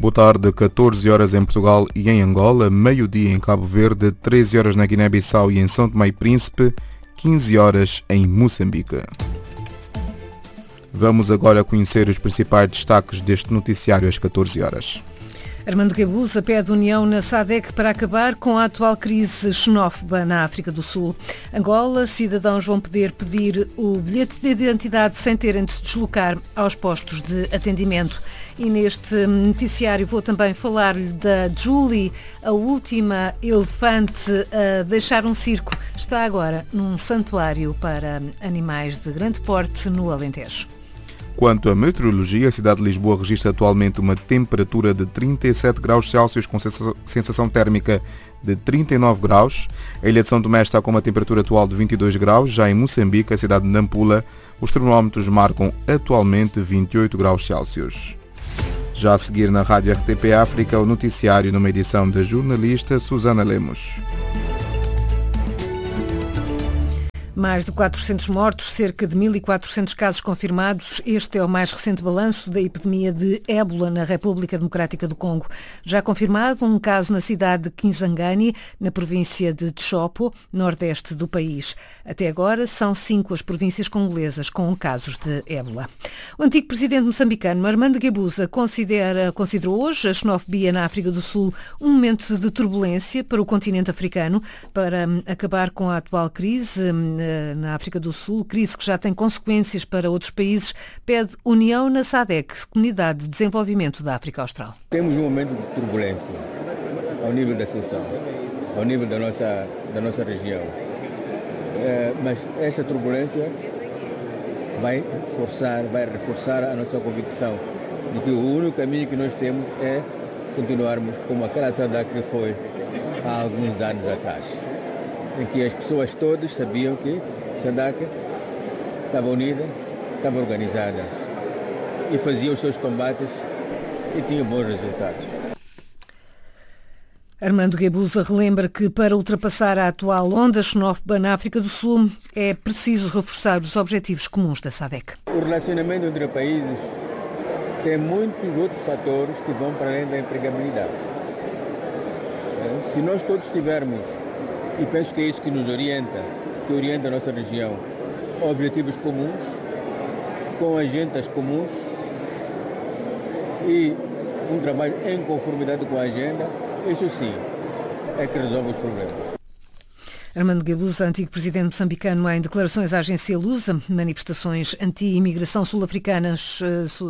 Boa tarde, 14 horas em Portugal e em Angola, meio-dia em Cabo Verde, 13 horas na Guiné-Bissau e em São Tomé e Príncipe, 15 horas em Moçambique. Vamos agora conhecer os principais destaques deste noticiário às 14 horas. Armando Guebuza pede união na SADC para acabar com a atual crise xenófoba na África do Sul. Angola, cidadãos vão poder pedir o bilhete de identidade sem terem de se deslocar aos postos de atendimento. E neste noticiário vou também falar-lhe da Julie, a última elefante a deixar um circo. Está agora num santuário para animais de grande porte no Alentejo. Quanto à meteorologia, a cidade de Lisboa registra atualmente uma temperatura de 37 graus Celsius com sensação térmica de 39 graus. A ilha de São Tomé está com uma temperatura atual de 22 graus. Já em Moçambique, a cidade de Nampula, os termómetros marcam atualmente 28 graus Celsius. Já a seguir na Rádio RTP África, o noticiário numa edição da jornalista Susana Lemos. Mais de 400 mortos, cerca de 1.400 casos confirmados. Este é o mais recente balanço da epidemia de ébola na República Democrática do Congo. Já confirmado um caso na cidade de Kisangani, na província de Tshopo, nordeste do país. Até agora são 5 as províncias congolesas com casos de ébola. O antigo presidente moçambicano Armando Guebuza considerou hoje a xenofobia na África do Sul um momento de turbulência para o continente africano, para acabar com a atual crise na África do Sul, crise que já tem consequências para outros países, pede união na SADC, Comunidade de Desenvolvimento da África Austral. Temos um momento de turbulência ao nível da solução, ao nível da nossa região. Mas essa turbulência vai reforçar a nossa convicção de que o único caminho que nós temos é continuarmos como aquela SADC que foi há alguns anos atrás, em que as pessoas todas sabiam que a SADC estava unida, estava organizada e fazia os seus combates e tinha bons resultados. Armando Guebuza relembra que para ultrapassar a atual onda xenófoba na África do Sul é preciso reforçar os objetivos comuns da SADC. O relacionamento entre países tem muitos outros fatores que vão para além da empregabilidade. Se nós todos tivermos, e penso que é isso que nos orienta, que orienta a nossa região, objetivos comuns, com agendas comuns e um trabalho em conformidade com a agenda, isso sim é que resolve os problemas. Armando Guebuza, antigo presidente moçambicano, em declarações à agência Lusa, manifestantes anti-imigração sul-africanos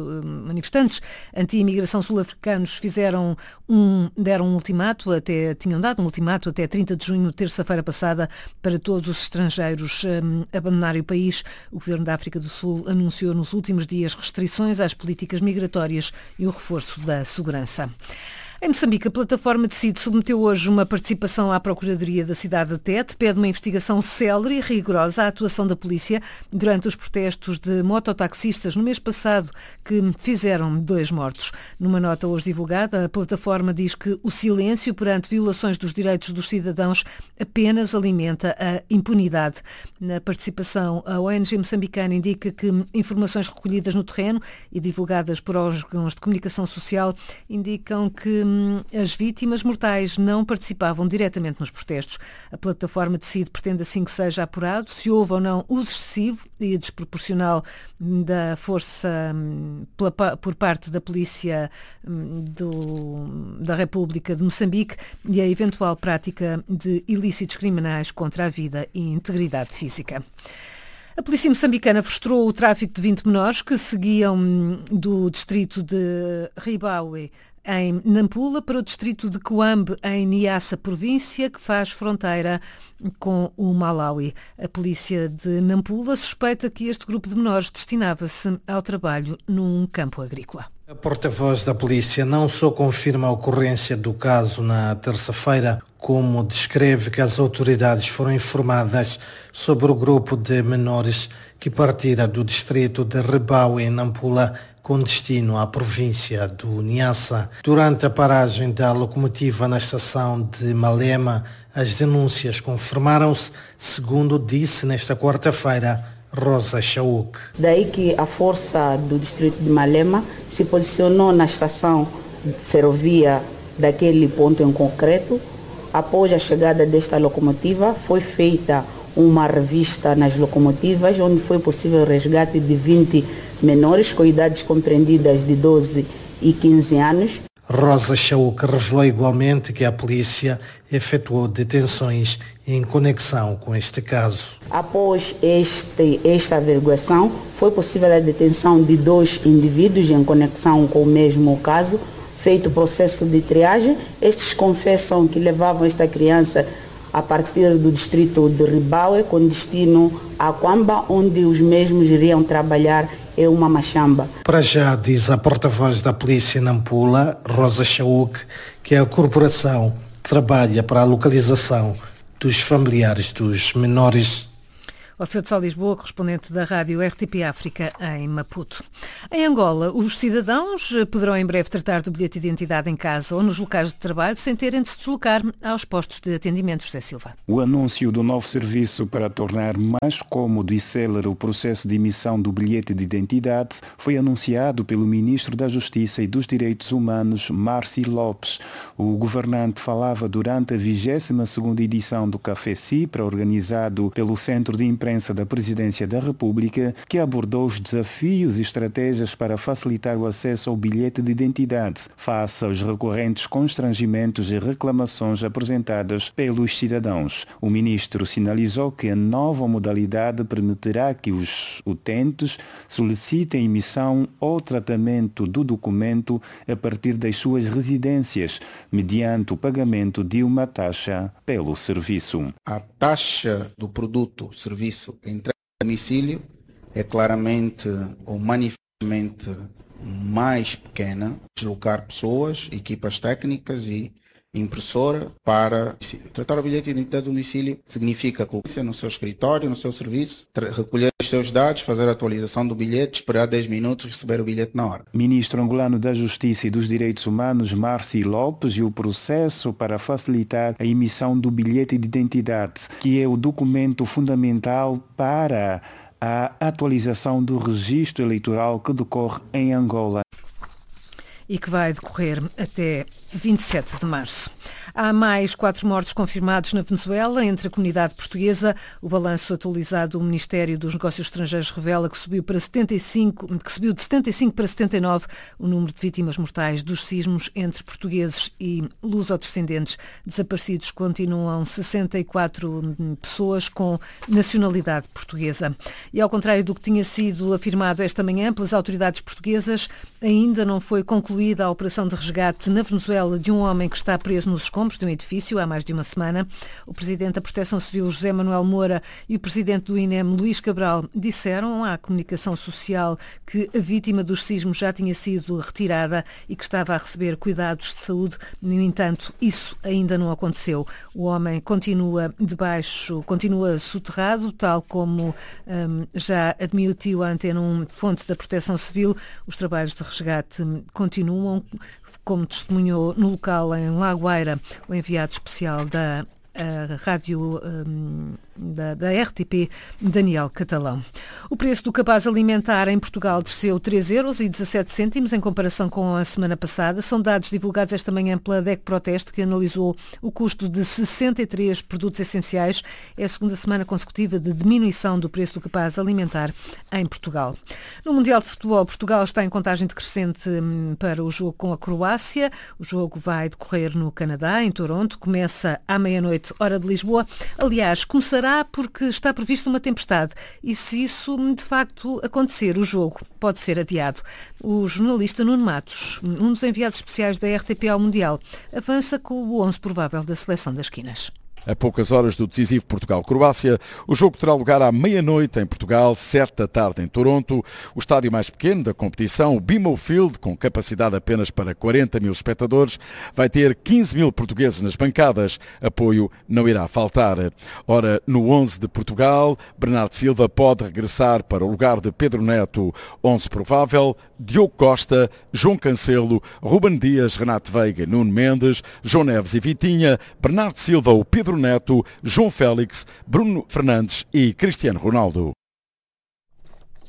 deram um ultimato, tinham dado um ultimato até 30 de junho, terça-feira passada, para todos os estrangeiros abandonarem o país. O governo da África do Sul anunciou nos últimos dias restrições às políticas migratórias e o reforço da segurança. Em Moçambique, a plataforma Decide submeteu hoje uma participação à Procuradoria da cidade de Tete, pede uma investigação célere e rigorosa à atuação da polícia durante os protestos de mototaxistas no mês passado, que fizeram 2 mortos. Numa nota hoje divulgada, a plataforma diz que o silêncio perante violações dos direitos dos cidadãos apenas alimenta a impunidade. Na participação, a ONG moçambicana indica que informações recolhidas no terreno e divulgadas por órgãos de comunicação social indicam que as vítimas mortais não participavam diretamente nos protestos. A plataforma Decide pretende assim que seja apurado se houve ou não uso excessivo e desproporcional da força por parte da Polícia da República de Moçambique e a eventual prática de ilícitos criminais contra a vida e integridade física. A polícia moçambicana frustrou o tráfico de 20 menores que seguiam do distrito de Ribaue, em Nampula, para o distrito de Coambe, em Niassa, província que faz fronteira com o Malawi. A polícia de Nampula suspeita que este grupo de menores destinava-se ao trabalho num campo agrícola. A porta-voz da polícia não só confirma a ocorrência do caso na terça-feira, como descreve que as autoridades foram informadas sobre o grupo de menores que partira do distrito de Ribaue, em Nampula, com destino à província do Niassa. Durante a paragem da locomotiva na estação de Malema, as denúncias confirmaram-se, segundo disse nesta quarta-feira Rosa Chauk. Daí que a força do distrito de Malema se posicionou na estação ferrovia daquele ponto em concreto. Após a chegada desta locomotiva, foi feita uma revista nas locomotivas, onde foi possível o resgate de 20 menores com idades compreendidas de 12 e 15 anos. Rosa Chauk revelou igualmente que a polícia efetuou detenções em conexão com este caso. Após esta averiguação, foi possível a detenção de 2 indivíduos em conexão com o mesmo caso, feito o processo de triagem. Estes confessam que levavam esta criança a partir do distrito de Ribaue com destino a Quamba, onde os mesmos iriam trabalhar em uma machamba. Para já, diz a porta-voz da polícia em Nampula, Rosa Chauk, que a corporação trabalha para a localização dos familiares dos menores. Orfeu de Sá Lisboa, correspondente da rádio RTP África em Maputo. Em Angola, os cidadãos poderão em breve tratar do bilhete de identidade em casa ou nos locais de trabalho sem terem de se deslocar aos postos de atendimento. José Silva. O anúncio do novo serviço para tornar mais cômodo e célere o processo de emissão do bilhete de identidade foi anunciado pelo Ministro da Justiça e dos Direitos Humanos, Marci Lopes. O governante falava durante a 22ª edição do Café Cipra, organizado pelo Centro de Imprensa da Presidência da República, que abordou os desafios e estratégias para facilitar o acesso ao bilhete de identidade, face aos recorrentes constrangimentos e reclamações apresentadas pelos cidadãos. O ministro sinalizou que a nova modalidade permitirá que os utentes solicitem emissão ou tratamento do documento a partir das suas residências, mediante o pagamento de uma taxa pelo serviço. A taxa do produto, serviço, entrega a domicílio é claramente ou manifestamente mais pequena. Deslocar pessoas, equipas técnicas e impressora para tratar o bilhete de identidade do domicílio significa que você no seu escritório, no seu serviço, recolher os seus dados, fazer a atualização do bilhete, esperar 10 minutos e receber o bilhete na hora. Ministro angolano da Justiça e dos Direitos Humanos, Marci Lopes, e o processo para facilitar a emissão do bilhete de identidade, que é o documento fundamental para a atualização do registro eleitoral que decorre em Angola e que vai decorrer até 27 de março. Há mais 4 mortos confirmados na Venezuela entre a comunidade portuguesa. O balanço atualizado do Ministério dos Negócios Estrangeiros revela que subiu de 75 para 79 o número de vítimas mortais dos sismos entre portugueses e lusodescendentes. Desaparecidos continuam 64 pessoas com nacionalidade portuguesa. E ao contrário do que tinha sido afirmado esta manhã pelas autoridades portuguesas, ainda não foi concluída a operação de resgate na Venezuela de um homem que está preso nos escombros de um edifício há mais de uma semana. O Presidente da Proteção Civil, José Manuel Moura, e o Presidente do INEM, Luís Cabral, disseram à comunicação social que a vítima dos sismos já tinha sido retirada e que estava a receber cuidados de saúde. No entanto, isso ainda não aconteceu. O homem continua soterrado, tal como já admitiu a Antena 1, fonte da Proteção Civil. Os trabalhos de resgate continuam, como testemunhou no local em Lagoeira o enviado especial da rádio da RTP, Daniel Catalão. O preço do cabaz alimentar em Portugal desceu 3,17 € em comparação com a semana passada. São dados divulgados esta manhã pela DEC Proteste, que analisou o custo de 63 produtos essenciais. É a segunda semana consecutiva de diminuição do preço do cabaz alimentar em Portugal. No Mundial de Futebol, Portugal está em contagem decrescente para o jogo com a Croácia. O jogo vai decorrer no Canadá, em Toronto. Começa à meia-noite, hora de Lisboa. Aliás, começará porque está prevista uma tempestade e se isso de facto acontecer, o jogo pode ser adiado. O jornalista Nuno Matos, um dos enviados especiais da RTP ao Mundial, avança com o 11 provável da seleção das Quinas. A poucas horas do decisivo Portugal-Croácia, o jogo terá lugar à meia-noite em Portugal, 7 da tarde em Toronto. O estádio mais pequeno da competição, o BMO Field, com capacidade apenas para 40 mil espectadores, vai ter 15 mil portugueses nas bancadas. Apoio não irá faltar. Ora, no 11 de Portugal, Bernardo Silva pode regressar para o lugar de Pedro Neto. 11 provável: Diogo Costa, João Cancelo, Ruben Dias, Renato Veiga, Nuno Mendes, João Neves e Vitinha, Bernardo Silva, o Pedro Neto, João Félix, Bruno Fernandes e Cristiano Ronaldo.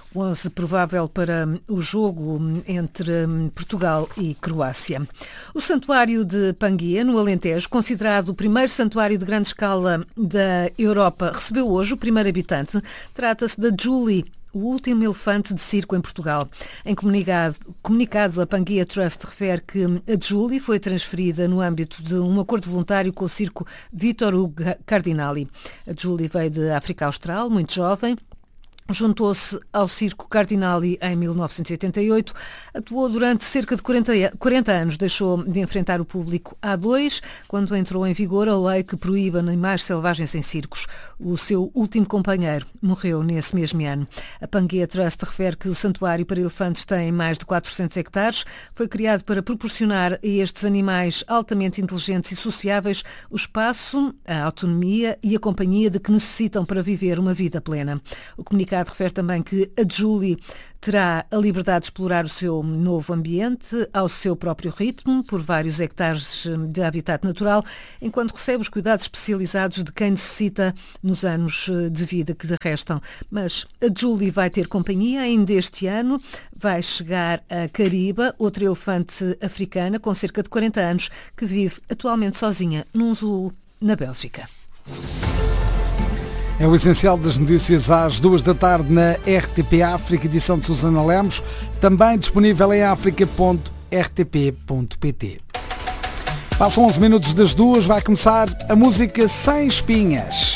O 11 provável para o jogo entre Portugal e Croácia. O Santuário de Panguia, no Alentejo, considerado o primeiro santuário de grande escala da Europa, recebeu hoje o primeiro habitante. Trata-se da Julie, o último elefante de circo em Portugal. Em comunicado, a Panguia Trust refere que a Julie foi transferida no âmbito de um acordo voluntário com o circo Vítor Hugo Cardinali. A Julie veio de África Austral, muito jovem. Juntou-se ao Circo Cardinali em 1988, atuou durante cerca de 40 anos, deixou de enfrentar o público há 2, quando entrou em vigor a lei que proíbe animais selvagens em circos. O seu último companheiro morreu nesse mesmo ano. A Panguia Trust refere que o santuário para elefantes tem mais de 400 hectares, foi criado para proporcionar a estes animais altamente inteligentes e sociáveis o espaço, a autonomia e a companhia de que necessitam para viver uma vida plena. O comunicado refere também que a Julie terá a liberdade de explorar o seu novo ambiente ao seu próprio ritmo, por vários hectares de habitat natural, enquanto recebe os cuidados especializados de quem necessita nos anos de vida que lhe restam. Mas a Julie vai ter companhia ainda este ano, vai chegar a Cariba, outra elefante africana com cerca de 40 anos, que vive atualmente sozinha num zoo na Bélgica. É o essencial das notícias às 2 da tarde na RTP África, edição de Susana Lemos, também disponível em africa.rtp.pt. Passam 11 minutos das 2, vai começar a música Sem Espinhas.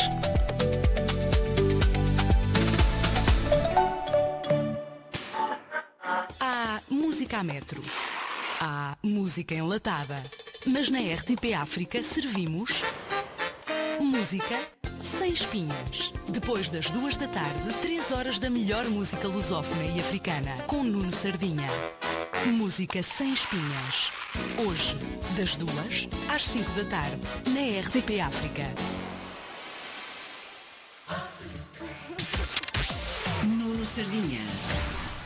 Há música a metro, há música enlatada, mas na RTP África servimos música sem espinhas. Depois das 2 da tarde, 3 horas da melhor música lusófona e africana, com Nuno Sardinha. Música sem espinhas. Hoje, das 2 às 5 da tarde, na RTP África. Nuno Sardinha.